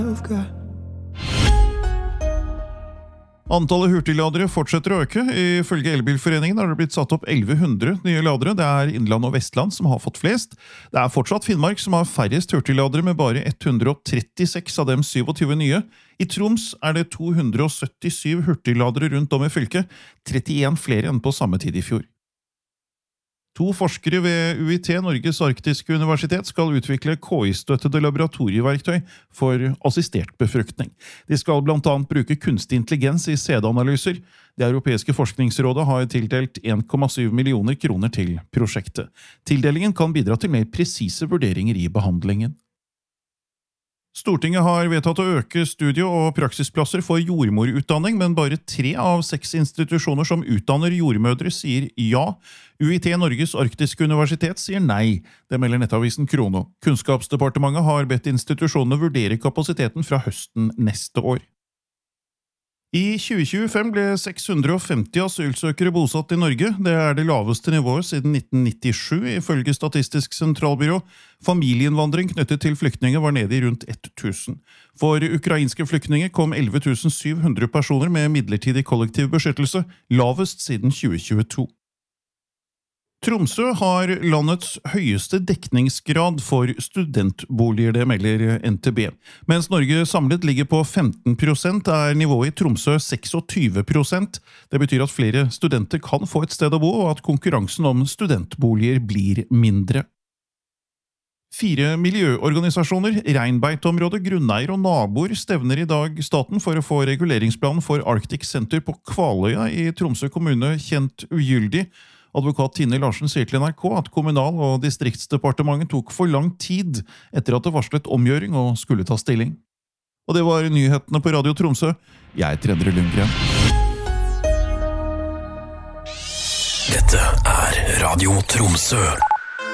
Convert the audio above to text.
Antallet hurtigladere fortsetter å øke. Ifølge Elbilforeningen har det blitt satt opp 1100 nye ladere. Det er Innland og Vestland som har fått flest. Det er fortsatt Finnmark som har færrest hurtigladere, med bare 136 av dem 27 nye. I Troms er det 277 hurtigladere rundt om i fylket, 31 flere enn på samme tid i fjor. 2 forskere ved UiT, Norges arktiske universitet, skal utvikle KI-støttede laboratorieverktøy for assistert befruktning. De skal blant annet bruke kunstig intelligens i sædanalyser. Det europeiske forskningsrådet har tildelt 1,7 millioner kroner til prosjektet. Tildelingen kan bidra til mer presise vurderinger i behandlingen. Stortinget har vedtatt å øke studie- og praksisplasser for jordmorutdanning, men bare 3 av 6 institusjoner som utdanner jordmødre sier ja. UiT, Norges arktiske universitet, sier nei. Det melder nettavisen Krono. Kunnskapsdepartementet har bedt institusjonene vurdere kapasiteten fra høsten neste år. I 2025 ble 650 asylsøkere bosatt i Norge. Det er det laveste nivået siden 1997, ifølge Statistisk sentralbyrå. Familieinnvandring knyttet til flyktninger var nede i rundt 1000. For ukrainske flyktninger kom 11 700 personer med midlertidig kollektiv beskyttelse, lavest siden 2022. Tromsø har landets høyeste dekningsgrad for studentboliger, det melder NTB. Mens Norge samlet ligger på 15%, er nivået i Tromsø 26%. Det betyr at flere studenter kan få et sted å bo, og at konkurransen om studentboliger blir mindre. 4 miljøorganisasjoner, Reinbeiteområdet, grunneier og naboer stevner i dag staten for å få reguleringsplanen for Arctic Center på Kvaløya i Tromsø kommune kjent ugyldig. Advokat Tine Larsen sier til NRK at Kommunal- og distriktsdepartementet tok for lang tid etter at det varslet omgjøring og skulle ta stilling. Og det var nyhetene på Radio Tromsø. Jeg heter Endre Lundgren. Dette er Radio Tromsø.